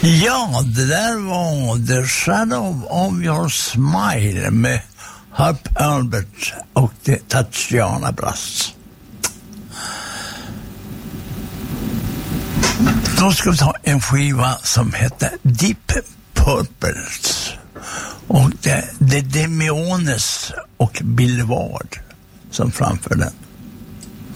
Ja, det där var The Shadow of Your Smile med Herb Alpert och Tatjana Brass. Då ska vi ta en skiva som heter Deep Purples. Och det är Demiones och Bill Ward som framför den.